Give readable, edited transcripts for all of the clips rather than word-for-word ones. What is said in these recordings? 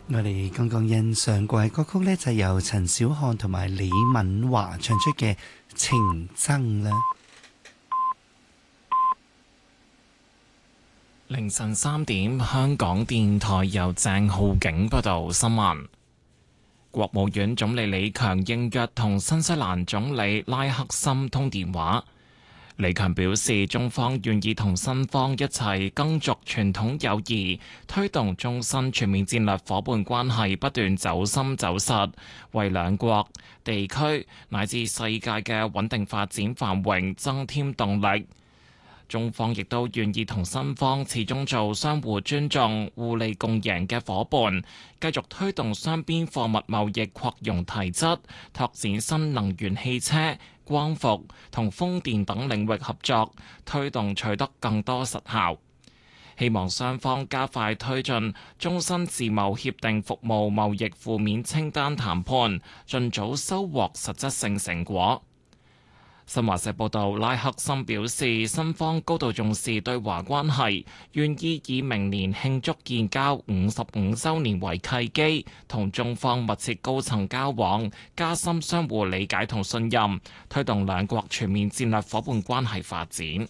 我哋剛剛欣賞過嘅歌曲呢，就由陳小漢同埋李敏華唱出嘅《情僧》啦。 凌晨3點，香港電台由鄭浩景報道新聞。國務院總理李強應約同新西蘭總理拉克森通電話。李強表示，中方願意同新方一齊耕耘傳統友誼，推動中新全面戰略夥伴關係不斷走深走實，為兩國、地區乃至世界嘅穩定發展繁榮增添動力。中方亦都願意同新方始終做相互尊重、互利共贏嘅夥伴，繼續推動雙邊貨物貿易擴容提質，拓展新能源汽車、光伏同風電等領域合作，推動取得更多實效。希望雙方加快推進中新自貿協定服務貿易負面清單談判，盡早收穫實質性成果。新華社報道，拉克森表示，新方高度重視對華關係，願意以明年慶祝建交55週年為契機，同中方密切高層交往，加深相互理解同信任，推動兩國全面戰略夥伴關係發展。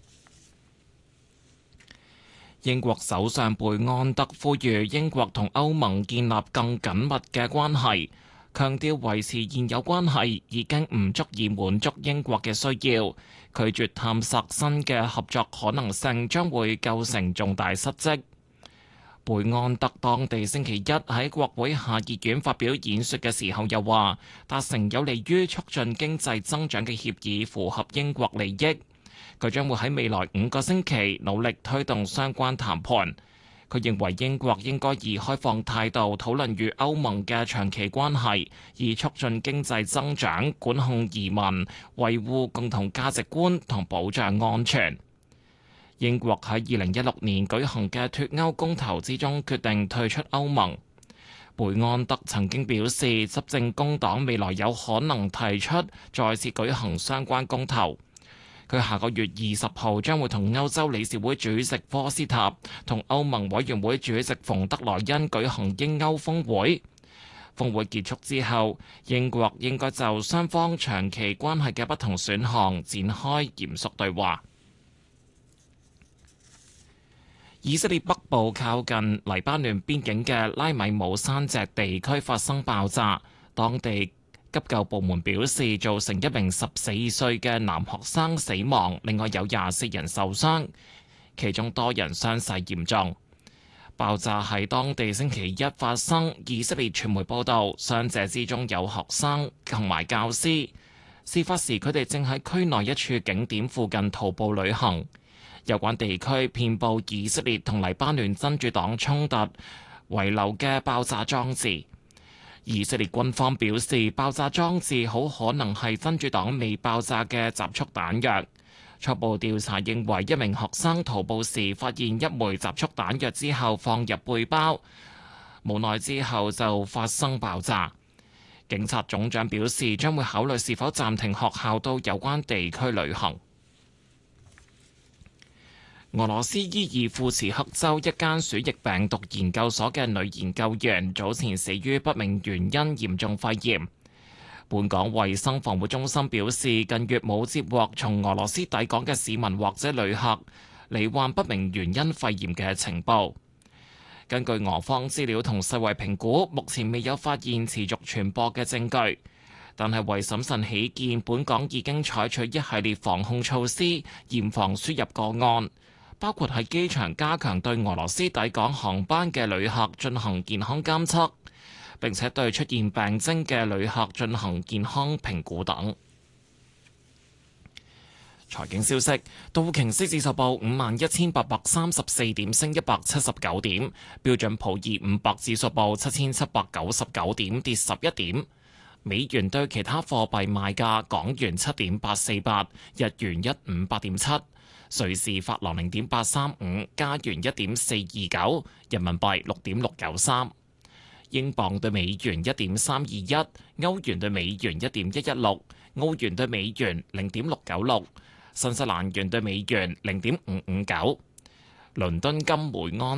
英國首相貝安德呼籲英國同歐盟建立更緊密嘅關係，強調維持現有關係已經唔足以滿足英國嘅需要，拒絕探索新嘅合作可能性將會構成重大失職。貝安德當地星期一喺國會下議院發表演說嘅時候又話，達成有利於促進經濟增長嘅協議符合英國利益，佢將會喺未來5個星期努力推動相關談判。佢認為英國應該以開放態度討論與歐盟嘅長期關係，以促進經濟增長、管控移民、維護共同價值觀同保障安全。英國喺2016年舉行嘅脫歐公投之中決定退出歐盟。貝安德曾經表示，執政工黨未來有可能提出再次舉行相關公投。佢下個月20號將會同歐洲理事會主席科斯塔同歐盟委員會主席馮德萊恩舉行英歐峰會。峰會結束之後，英國應該就雙方長期關係嘅不同選項展開嚴肅對話。以色列北部靠近黎巴嫩邊境嘅拉米姆山脊地區發生爆炸，當地急救部門表示，造成一名14歲嘅男學生死亡，另外有24人受傷，其中多人傷勢嚴重。爆炸喺當地星期一發生，以色列傳媒報道，傷者之中有學生同埋教師。事發時，佢哋正喺區內一處景點附近徒步旅行。有關地區遍佈以色列同黎巴嫩真主黨衝突遺留嘅爆炸裝置。以色列軍方表示，爆炸裝置好可能係真主黨未爆炸嘅集束彈藥。初步調查認為，一名學生徒步時發現一枚集束彈藥之後放入背包，無奈之後就發生爆炸。警察總長表示，將會考慮是否暫停學校到有關地區旅行。俄羅斯伊爾庫茨克州一間鼠疫病毒研究所嘅女研究員早前死於不明原因嚴重肺炎。本港衛生防護中心表示，近月冇接獲從俄羅斯抵港嘅市民或者旅客罹患不明原因肺炎嘅情報。根據俄方資料同世衛評估，目前未有發現持續傳播嘅證據，但係為審慎起見，本港已經採取一系列防控措施，嚴防輸入個案。包括喺機場加強對俄羅斯抵港航班嘅旅客進行健康監測，並且對出現病徵嘅旅客進行健康評估等。財經消息，道瓊斯指數報51,834點，升179點；標準普爾500指數報7,799點，跌11點。美元對其他貨幣賣價：港元7.848，日元158.7。瑞士法郎0.835，加元1.429，人民幣6.693，英鎊對美元1.321，歐元對美元1.116，澳元對美元0.696，新西蘭元對美元0.559。倫敦金每安